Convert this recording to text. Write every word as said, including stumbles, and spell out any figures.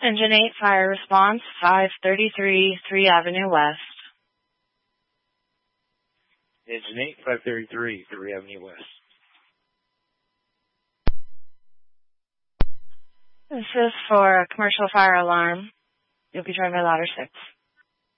Engine eight, fire response, five thirty-three, three Avenue West. Engine eight, five thirty-three, three Avenue West. This is for a commercial fire alarm. You'll be joined by ladder six.